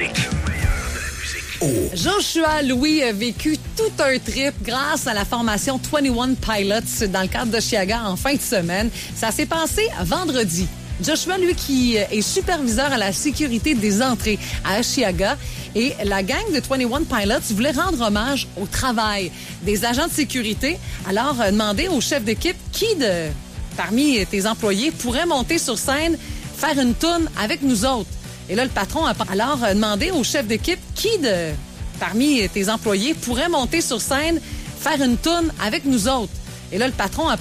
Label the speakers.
Speaker 1: musique.
Speaker 2: Joshua Louis a vécu tout un trip grâce à la formation 21 Pilots dans le cadre de Chiaga en fin de semaine. Ça s'est passé vendredi. Joshua, lui, qui est superviseur à la sécurité des entrées à Chiaga, et la gang de 21 Pilots voulait rendre hommage au travail des agents de sécurité. Alors, demander au chef d'équipe parmi tes employés pourrait monter sur scène, faire une toune avec nous autres. Et là, le patron a alors demandé au chef d'équipe parmi tes employés pourrait monter sur scène, faire une toune avec nous autres. Et là, le patron a